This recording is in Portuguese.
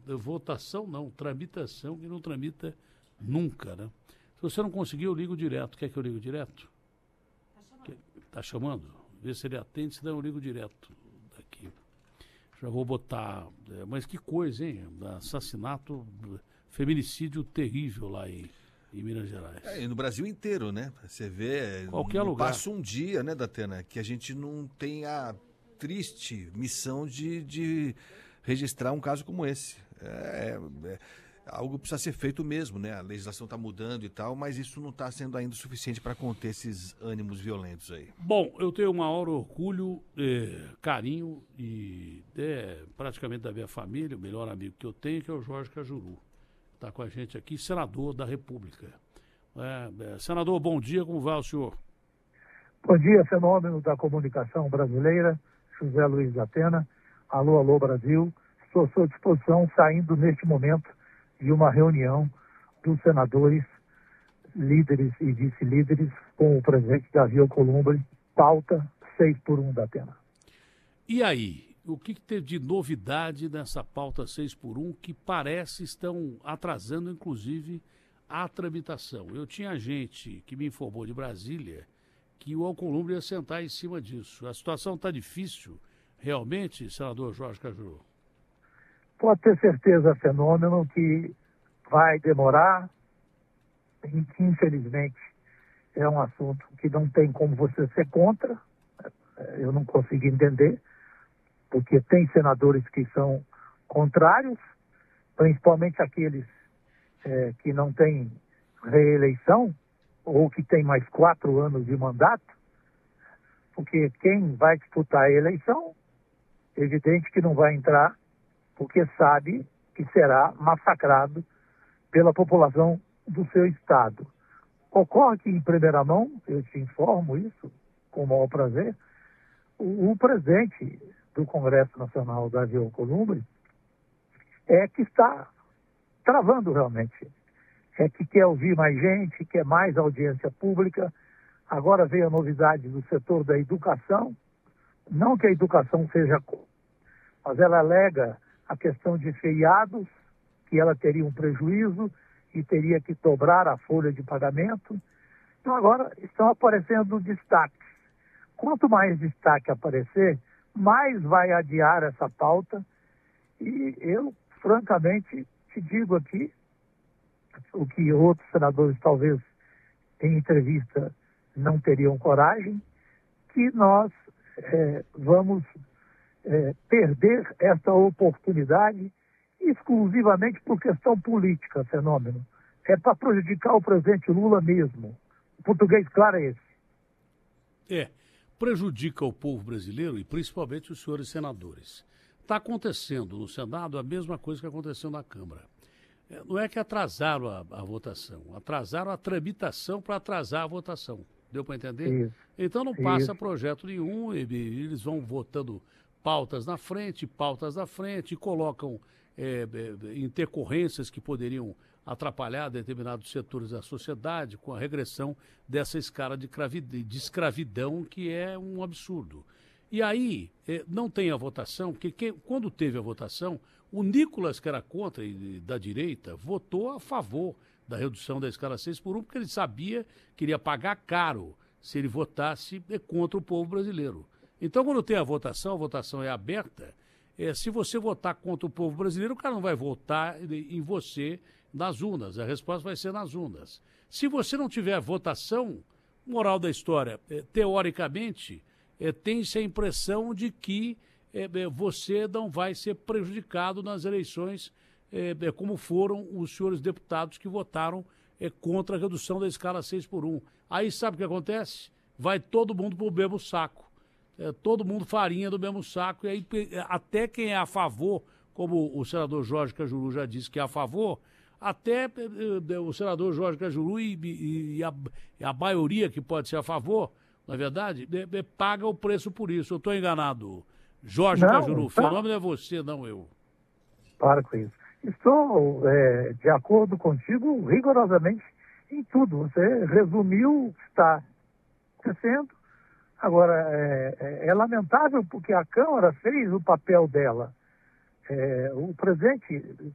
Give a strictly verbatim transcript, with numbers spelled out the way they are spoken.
votação não, tramitação que não tramita nunca, né? Se você não conseguir, eu ligo direto. Quer que eu ligo direto? Tá chamando? Vê se ele atende, senão eu ligo direto daqui. Já vou botar... É, mas que coisa, hein? Assassinato, feminicídio terrível lá em, em Minas Gerais. É, e no Brasil inteiro, né? Você vê... Qualquer não lugar. Passa um dia, né, Datena, que a gente não tem a triste missão de, de registrar um caso como esse. É, é, algo precisa ser feito mesmo, né? A legislação está mudando e tal, mas isso não está sendo ainda o suficiente para conter esses ânimos violentos aí. Bom, eu tenho o maior orgulho, eh, carinho e é, praticamente da minha família, o melhor amigo que eu tenho, que é o Jorge Cajuru. Está com a gente aqui, senador da República. É, é, senador, bom dia, como vai o senhor? Bom dia, fenômeno da comunicação brasileira, José Luiz Datena. Alô, alô, Brasil. Estou à sua disposição, saindo neste momento de uma reunião dos senadores, líderes e vice-líderes, com o presidente Davi Alcolumbre, pauta seis por um da Atena. E aí, o que, que teve de novidade nessa pauta seis por um que parece estão atrasando, inclusive, a tramitação? Eu tinha gente que me informou de Brasília que o Alcolumbre ia sentar em cima disso. A situação está difícil, realmente, senador Jorge Cajuru? Pode ter certeza, fenômeno, que vai demorar e que, infelizmente, é um assunto que não tem como você ser contra. Eu não consigo entender, porque tem senadores que são contrários, principalmente aqueles é, que não têm reeleição ou que têm mais quatro anos de mandato, porque quem vai disputar a eleição, é evidente que não vai entrar, porque sabe que será massacrado pela população do seu estado. Ocorre que, em primeira mão, eu te informo isso, com o maior prazer, o, o presidente do Congresso Nacional, Davi Alcolumbre, é que está travando realmente. É que quer ouvir mais gente, quer mais audiência pública. Agora veio a novidade do setor da educação. Não que a educação seja... mas ela alega a questão de feriados, que ela teria um prejuízo e teria que dobrar a folha de pagamento. Então agora estão aparecendo destaques. Quanto mais destaque aparecer, mais vai adiar essa pauta. E eu, francamente, te digo aqui, o que outros senadores talvez em entrevista não teriam coragem, que nós é, vamos é, perder essa oportunidade exclusivamente por questão política, fenômeno. É para prejudicar o presidente Lula mesmo. O português claro é esse. É, prejudica o povo brasileiro e principalmente os senhores senadores. Está acontecendo no Senado a mesma coisa que aconteceu na Câmara. É, não é que atrasaram a, a votação, atrasaram a tramitação para atrasar a votação. Deu para entender? Isso. Então não passa Isso. projeto nenhum, e, e eles vão votando pautas na frente, pautas na frente, e colocam é, é, intercorrências que poderiam atrapalhar determinados setores da sociedade com a regressão dessa escala de, de escravidão que é um absurdo. E aí eh, não tem a votação, porque que, quando teve a votação, o Nicolas, que era contra e da direita, votou a favor da redução da escala seis por um, porque ele sabia que iria pagar caro se ele votasse eh, contra o povo brasileiro. Então, quando tem a votação, a votação é aberta, eh, se você votar contra o povo brasileiro, o cara não vai votar em você nas urnas, a resposta vai ser nas urnas. Se você não tiver votação, moral da história, eh, teoricamente... É, tem-se a impressão de que é, é, você não vai ser prejudicado nas eleições, é, é, como foram os senhores deputados que votaram é, contra a redução da escala seis por um. Aí sabe o que acontece? Vai todo mundo para o mesmo saco. É, todo mundo farinha do mesmo saco. E aí até quem é a favor, como o senador Jorge Cajuru já disse que é a favor, até é, o senador Jorge Cajuru e, e, e, a, e a maioria que pode ser a favor... Na verdade, é, é, paga o preço por isso. Eu estou enganado. Jorge não, Cajuru, o tá. fenômeno é você, não eu. Para com isso. Estou é, de acordo contigo rigorosamente em tudo. Você resumiu o que está acontecendo. Agora, é, é, é lamentável porque a Câmara fez o papel dela. É, o presidente